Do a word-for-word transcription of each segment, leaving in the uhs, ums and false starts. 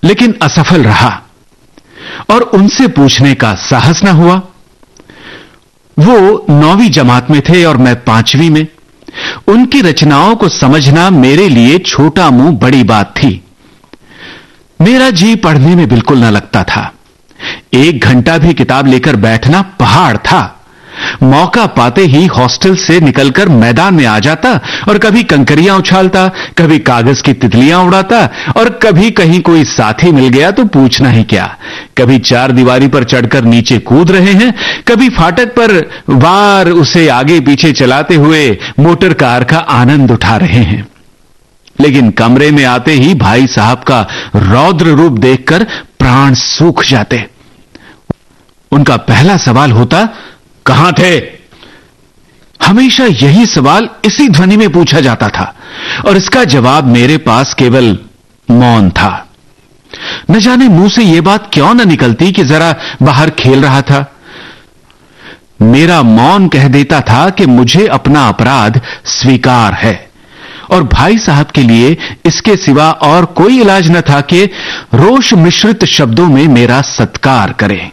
लेकिन असफल रहा और उनसे पूछने का साहस न हुआ। वो नौवीं जमात में थे और मैं पांचवीं में। उनकी रचनाओं को समझना मेरे लिए छोटा मुंह बड़ी बात थी। मेरा जी पढ़ने में बिल्कुल न लगता था। एक घंटा भी किताब लेकर बैठना पहाड़ था। मौका पाते ही हॉस्टल से निकलकर मैदान में आ जाता और कभी कंकरियां उछालता, कभी कागज की तितलियां उड़ाता और कभी कहीं कोई साथी मिल गया तो पूछना ही क्या। कभी चार दीवारी पर चढ़कर नीचे कूद रहे हैं, कभी फाटक पर वार उसे आगे पीछे चलाते हुए मोटर कार का आनंद उठा रहे हैं। लेकिन कमरे में आते ही भाई साहब का रौद्र रूप देखकर प्राण सूख जाते। उनका पहला सवाल होता, कहां थे? हमेशा यही सवाल इसी ध्वनि में पूछा जाता था और इसका जवाब मेरे पास केवल मौन था। न जाने मुंह से यह बात क्यों न निकलती कि जरा बाहर खेल रहा था। मेरा मौन कह देता था कि मुझे अपना अपराध स्वीकार है और भाई साहब के लिए इसके सिवा और कोई इलाज न था कि रोष मिश्रित शब्दों में मेरा सत्कार करें।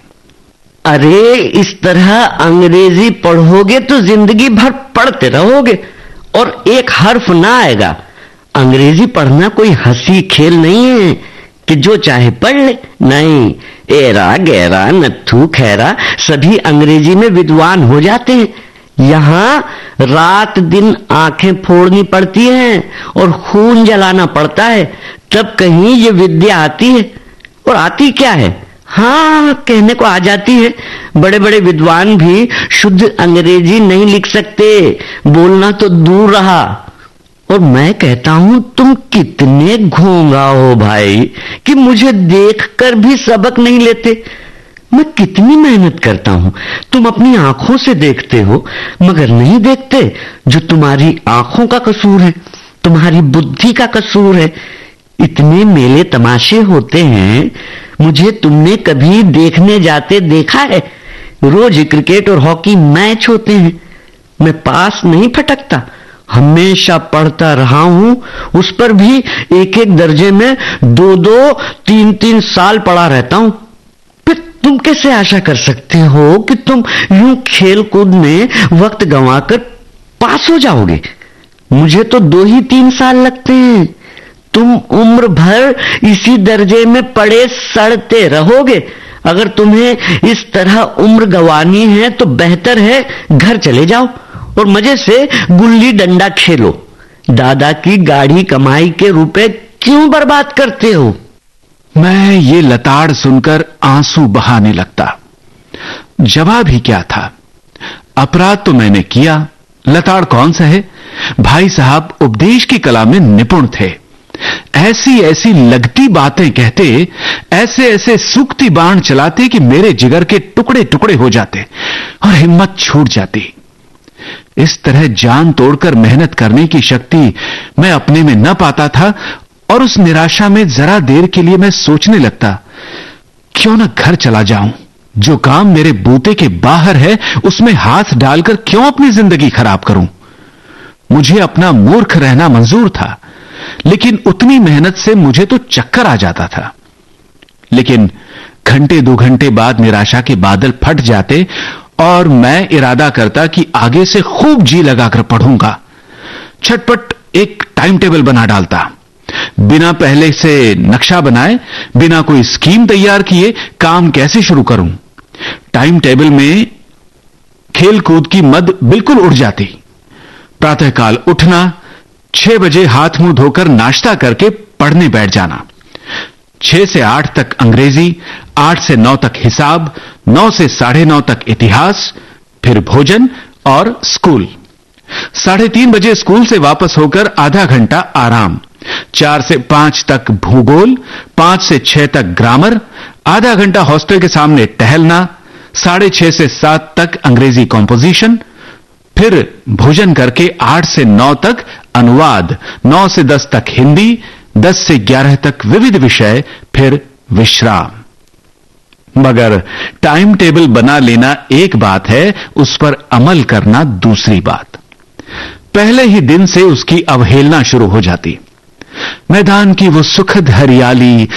अरे, इस तरह अंग्रेजी पढ़ोगे तो जिंदगी भर पढ़ते रहोगे और एक हर्फ ना आएगा। अंग्रेजी पढ़ना कोई हंसी खेल नहीं है कि जो चाहे पढ़ ले। नहीं, एरा गैरा नत्थू खैरा सभी अंग्रेजी में विद्वान हो जाते हैं। यहां रात दिन आंखें फोड़नी पड़ती हैं और खून जलाना पड़ता है, तब कहीं ये विद्या आती है। और आती क्या है? हाँ, कहने को आ जाती है। बड़े बड़े विद्वान भी शुद्ध अंग्रेजी नहीं लिख सकते, बोलना तो दूर रहा। और मैं कहता हूं, तुम कितने घोंगा हो भाई कि मुझे देखकर भी सबक नहीं लेते। मैं कितनी मेहनत करता हूं, तुम अपनी आंखों से देखते हो मगर नहीं देखते। जो तुम्हारी आंखों का कसूर है, तुम्हारी बुद्धि का कसूर है। इतने मेले तमाशे होते हैं, मुझे तुमने कभी देखने जाते देखा है? रोज क्रिकेट और हॉकी मैच होते हैं, मैं पास नहीं फटकता, हमेशा पढ़ता रहा हूं। उस पर भी एक एक दर्जे में दो दो तीन तीन साल पढ़ा रहता हूं। फिर तुम कैसे आशा कर सकते हो कि तुम यूं खेल कूद में वक्त गंवाकर पास हो जाओगे? मुझे तो दो ही तीन साल लगते हैं। तुम उम्र भर इसी दर्जे में पड़े सड़ते रहोगे। अगर तुम्हें इस तरह उम्र गंवानी है तो बेहतर है घर चले जाओ और मजे से गुल्ली डंडा खेलो। दादा की गाढ़ी कमाई के रुपए क्यों बर्बाद करते हो? मैं ये लताड़ सुनकर आंसू बहाने लगता। जवाब ही क्या था? अपराध तो मैंने किया, लताड़ कौन सा है? भाई साहब उपदेश की कला में निपुण थे। ऐसी ऐसी लगती बातें कहते, ऐसे ऐसे सूखती बाण चलाते कि मेरे जिगर के टुकड़े टुकड़े हो जाते और हिम्मत छूट जाती। इस तरह जान तोड़कर मेहनत करने की शक्ति मैं अपने में न पाता था और उस निराशा में जरा देर के लिए मैं सोचने लगता, क्यों न घर चला जाऊं। जो काम मेरे बूते के बाहर है उसमें हाथ डालकर क्यों अपनी जिंदगी खराब करूं। मुझे अपना मूर्ख रहना मंजूर था, लेकिन उतनी मेहनत से मुझे तो चक्कर आ जाता था। लेकिन घंटे दो घंटे बाद निराशा के बादल फट जाते और मैं इरादा करता कि आगे से खूब जी लगाकर पढ़ूंगा। छटपट एक टाइम टेबल बना डालता, बिना पहले से नक्शा बनाए, बिना कोई स्कीम तैयार किए काम कैसे शुरू करूं। टाइम टेबल में खेल कूद की मद बिल्कुल उड़ जाती। प्रातःकाल उठना, छह बजे हाथ मुंह धोकर नाश्ता करके पढ़ने बैठ जाना। छह से आठ तक अंग्रेजी, आठ से नौ तक हिसाब, नौ से साढ़े नौ तक इतिहास, फिर भोजन और स्कूल। साढ़े तीन बजे स्कूल से वापस होकर आधा घंटा आराम। चार से पांच तक भूगोल, पांच से छह तक ग्रामर, आधा घंटा हॉस्टल के सामने टहलना। साढ़े छह से सात तक अंग्रेजी कॉम्पोजिशन, फिर भोजन करके आठ से नौ तक अनुवाद, नौ से दस तक हिंदी, दस से ग्यारह तक विविध विषय, फिर विश्राम। मगर टाइम टेबल बना लेना एक बात है, उस पर अमल करना दूसरी बात। पहले ही दिन से उसकी अवहेलना शुरू हो जाती। मैदान की वो सुखद हरियाली,